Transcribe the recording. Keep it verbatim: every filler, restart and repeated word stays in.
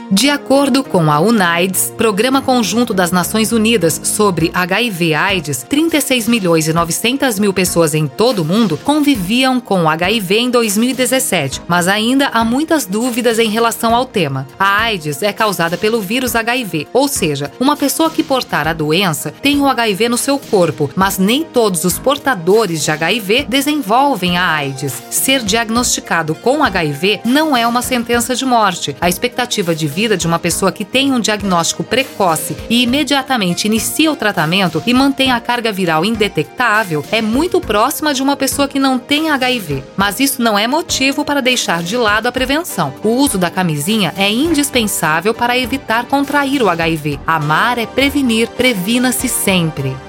De acordo com a UNAIDS, Programa Conjunto das Nações Unidas sobre H I V AIDS, trinta e seis milhões e novecentas mil pessoas em todo o mundo conviviam com H I V em dois mil e dezessete, mas ainda há muitas dúvidas em relação ao tema. A AIDS é causada pelo vírus H I V, ou seja, uma pessoa que portar a doença tem o H I V no seu corpo, mas nem todos os portadores de H I V desenvolvem a AIDS. Ser diagnosticado com H I V não é uma sentença de morte. A expectativa de vida de uma pessoa que tem um diagnóstico precoce e imediatamente inicia o tratamento e mantém a carga viral indetectável é muito próxima de uma pessoa que não tem H I V. Mas isso não é motivo para deixar de lado a prevenção. O uso da camisinha é indispensável para evitar contrair o H I V. Amar é prevenir, previna-se sempre.